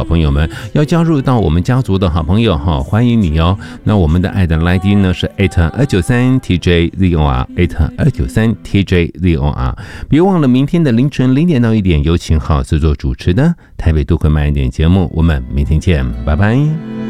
好朋友们，要加入到我们家族的好朋友哈，欢迎你哦。那我们的爱的 ID 呢是@293TJZOR，@293TJZOR。别忘了明天的凌晨0点到1点，有请郝制作主持的台北都会慢一点节目。我们明天见，拜拜。